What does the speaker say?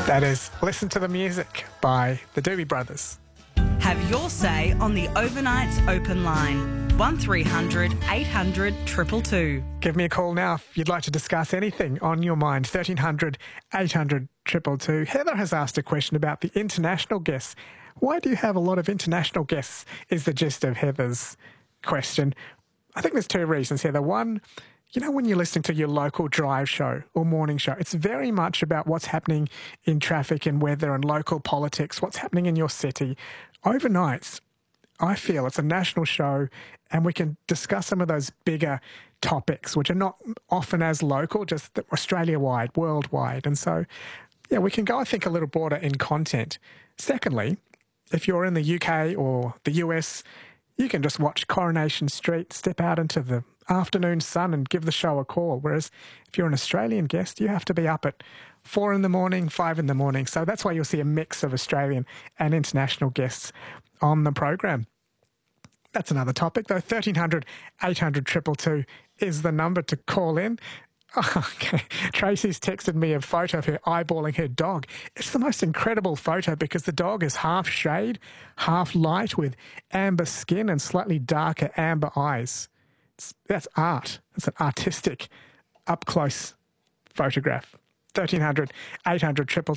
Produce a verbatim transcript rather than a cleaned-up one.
That is Listen to the Music by the Doobie Brothers. Have your say on the Overnights Open Line. one three hundred eight hundred two two two. Give me a call now if you'd like to discuss anything on your mind. thirteen hundred eight hundred two two two. Heather has asked a question about the international guests. Why do you have a lot of international guests is the gist of Heather's question. I think there's two reasons, Heather. One, you know, when you're listening to your local drive show or morning show, it's very much about what's happening in traffic and weather and local politics, what's happening in your city. Overnights, I feel it's a national show and we can discuss some of those bigger topics, which are not often as local, just Australia-wide, worldwide. And so, yeah, we can go, I think, a little broader in content. Secondly, if you're in the U K or the U S, you can just watch Coronation Street, step out into the afternoon sun and give the show a call. Whereas if you're an Australian guest, you have to be up at four in the morning, five in the morning. So that's why you'll see a mix of Australian and international guests on the program. That's another topic, though. thirteen hundred eight hundred two two two is the number to call in. Oh, okay. Tracy's texted me a photo of her eyeballing her dog. It's the most incredible photo because the dog is half shade, half light with amber skin and slightly darker amber eyes. It's, that's art. It's an artistic, up-close photograph. thirteen hundred eight hundred two two